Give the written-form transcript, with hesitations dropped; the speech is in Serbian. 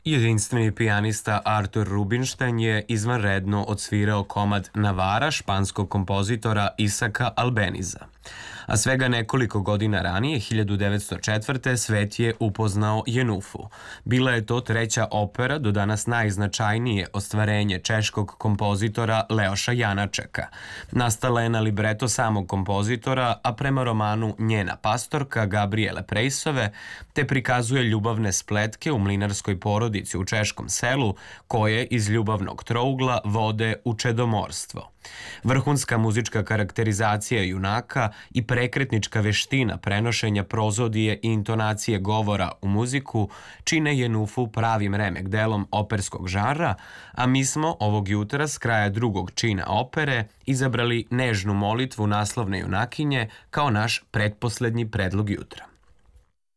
Jedinstveni pijanista Artur Rubinštajn je izvanredno odsvirao komad Navara španskog kompozitora Isaka Albeniza. A svega nekoliko godina ranije, 1904. svet je upoznao Jenufu. Bila je to treća opera, do danas najznačajnije ostvarenje češkog kompozitora Leoša Janačeka. Nastala je na libreto samog kompozitora, a prema romanu Njena pastorka Gabrijele Prejsove, te prikazuje ljubavne spletke u mlinarskoj porodici u češkom selu, koje iz ljubavnog trougla vode u čedomorstvo. Vrhunska muzička karakterizacija junaka i prekretnička veština prenošenja prozodije i intonacije govora u muziku čine Jenufu pravim remek delom operskog žanra, a mi smo ovog jutra s kraja drugog čina opere izabrali nežnu molitvu naslovne junakinje kao naš pretposlednji predlog jutra.